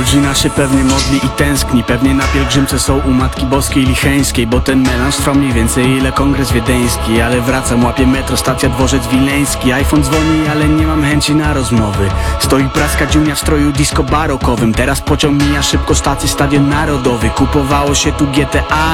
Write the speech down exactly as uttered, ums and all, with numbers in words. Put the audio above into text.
Rodzina się pewnie modli i tęskni, pewnie na pielgrzymce są u Matki Boskiej Licheńskiej, bo ten melanż trwa mniej więcej ile kongres wiedeński. Ale wracam, łapię metro, stacja Dworzec Wileński. iPhone dzwoni, ale nie mam chęci na rozmowy. Stoi praska dziunia w stroju disco barokowym. Teraz pociąg mija szybko stację Stadion Narodowy. Kupowało się tu G T A